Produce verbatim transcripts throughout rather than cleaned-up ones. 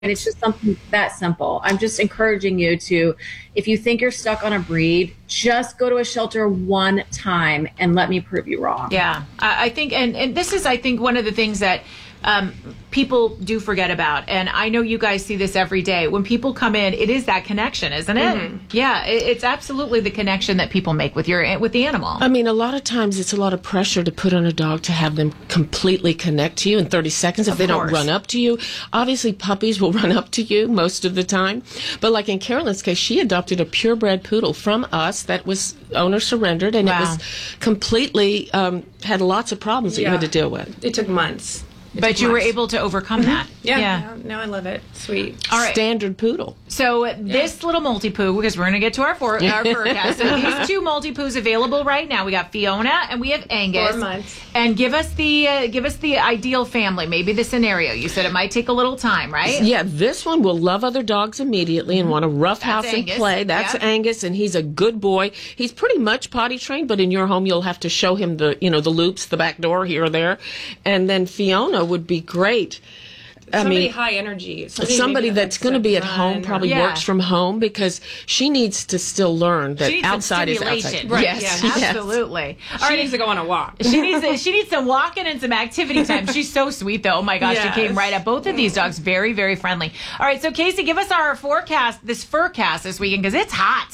And it's just something that simple. I'm just encouraging you to, if you think you're stuck on a breed, just go to a shelter one time and let me prove you wrong. Yeah, I I think, and, and this is, I think, one of the things that um, people do forget about. And I know you guys see this every day. When people come in, it is that connection, isn't it? Mm-hmm. Yeah, it, it's absolutely the connection that people make with your with the animal. I mean, a lot of times it's a lot of pressure to put on a dog to have them completely connect to you in thirty seconds if Of they course. don't run up to you. Obviously, puppies will run up to you most of the time. But like in Carolyn's case, she adopted a purebred poodle from us that was owner surrendered, and Wow. it was completely, um, had lots of problems that Yeah. you had to deal with. It took months. It But took you were months. able to overcome that. Yeah. Yeah. Now, now I love it. Sweet. All right. Standard poodle. So this little multi-poo, because we're going to get to our, for, our forecast. So these two multi-poos available right now. We got Fiona and we have Angus. Four months. And give us the uh, give us the ideal family, maybe the scenario. You said it might take a little time, right? Yeah, this one will love other dogs immediately and want to roughhouse and Angus. play. That's Yeah. Angus, and he's a good boy. He's pretty much potty trained, but in your home you'll have to show him the, you know, the loops, the back door here or there. And then Fiona would be great. I Somebody mean, high energy. Somebody, somebody maybe that that's likes going to be at run home or- probably Yeah. works from home, because she needs to still learn that She needs some outside is outside. stimulation. Right, Yes, yeah, yes. Absolutely. All She right. needs to go on a walk. She needs she needs some walking and some activity time. She's so sweet, though. Oh my gosh, Yes. she came right up. Both of these dogs very, very friendly. All right, so Casey, give us our forecast, this furcast this weekend, because it's hot.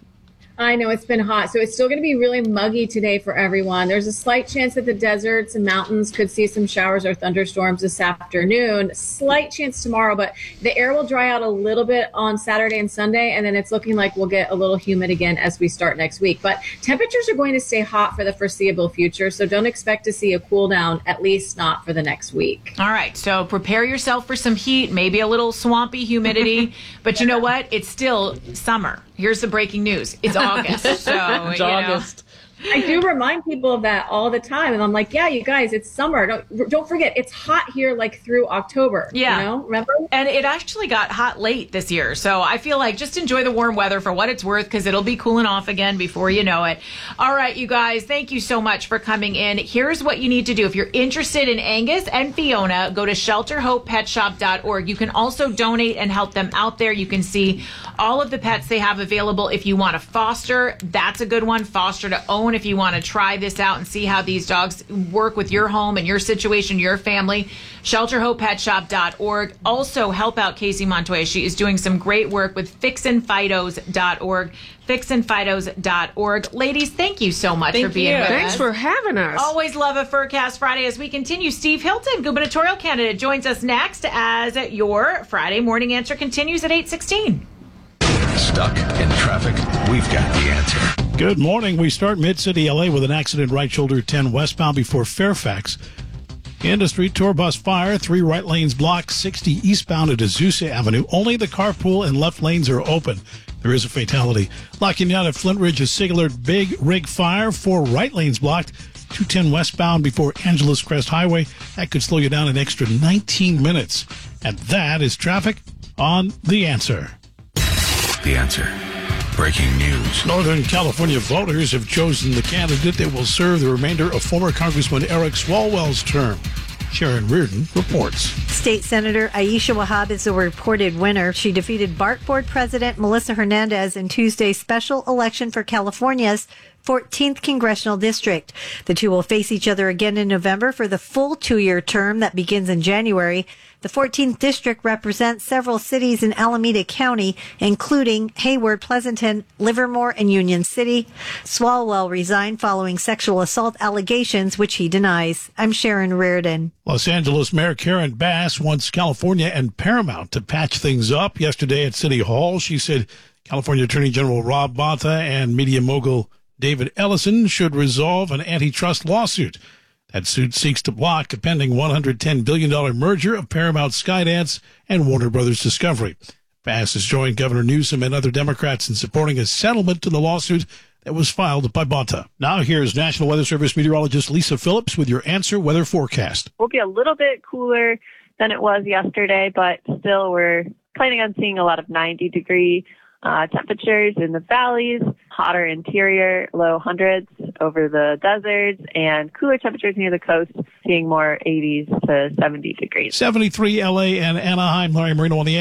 I know it's been hot, so it's still going to be really muggy today for everyone. There's a slight chance that the deserts and mountains could see some showers or thunderstorms this afternoon. Slight chance tomorrow, but the air will dry out a little bit on Saturday and Sunday, and then it's looking like we'll get a little humid again as we start next week. But temperatures are going to stay hot for the foreseeable future, so don't expect to see a cool down, at least not for the next week. All right, so prepare yourself for some heat, maybe a little swampy humidity, but you know what? It's still summer. Here's the breaking news. It's August. So, It's you know. August. I do remind people of that all the time, and I'm like, yeah, you guys, it's summer. Don't don't forget, it's hot here like through October. Yeah. You know, remember? And it actually got hot late this year. So I feel like just enjoy the warm weather for what it's worth, because it'll be cooling off again before you know it. All right, you guys, thank you so much for coming in. Here's what you need to do. If you're interested in Angus and Fiona, go to shelter hope pet shop dot org. You can also donate and help them out there. You can see all of the pets they have available. If you want to foster, that's a good one. Foster to own, if you want to try this out and see how these dogs work with your home and your situation, your family. shelter hope pet shop dot org. Also, help out Casey Montoya. She is doing some great work with fixin fidos dot org. fixin fidos dot org. Ladies, thank you so much Thank for being you. with Thanks us. for having us. Always love a Furcast Friday. As we continue, Steve Hilton, gubernatorial candidate, joins us next as your Friday morning answer continues at eight sixteen. Stuck in traffic? We've got the answer. Good morning. We start mid-city L A with an accident right shoulder ten westbound before Fairfax. Industry tour bus fire, three right lanes blocked, sixty eastbound at Azusa Avenue. Only the carpool and left lanes are open. There is a fatality. Locking down at Flint Ridge, a singular big rig fire, four right lanes blocked, two ten westbound before Angeles Crest Highway. That could slow you down an extra nineteen minutes. And that is traffic on The Answer. The answer. Breaking news. Northern California voters have chosen the candidate that will serve the remainder of former Congressman Eric Swalwell's term. Sharon Reardon reports. State Senator Aisha Wahab is the reported winner. She defeated BART Board President Melissa Hernandez in Tuesday's special election for California's fourteenth Congressional District. The two will face each other again in November for the full two-year term that begins in January. The fourteenth District represents several cities in Alameda County, including Hayward, Pleasanton, Livermore, and Union City. Swalwell resigned following sexual assault allegations, which he denies. I'm Sharon Reardon. Los Angeles Mayor Karen Bass wants California and Paramount to patch things up. Yesterday at City Hall, she said California Attorney General Rob Bonta and media mogul David Ellison should resolve an antitrust lawsuit. That suit seeks to block a pending one hundred ten billion dollars merger of Paramount, Skydance, and Warner Brothers Discovery. Bass has joined Governor Newsom and other Democrats in supporting a settlement to the lawsuit that was filed by Bonta. Now here's National Weather Service meteorologist Lisa Phillips with your Answer Weather forecast. We'll be a little bit cooler than it was yesterday, but still we're planning on seeing a lot of ninety degree uh, temperatures in the valleys, hotter interior, low hundreds over the deserts, and cooler temperatures near the coast seeing more eighties to seventy degrees. seventy-three L A and Anaheim. Larry Marino on the